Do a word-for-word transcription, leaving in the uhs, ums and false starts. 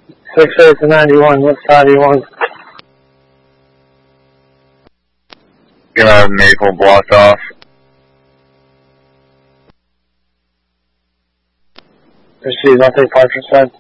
six eight to ninety-one, what's ninety-one? Gonna have Maple blocked off. Proceed, I'll take five percent.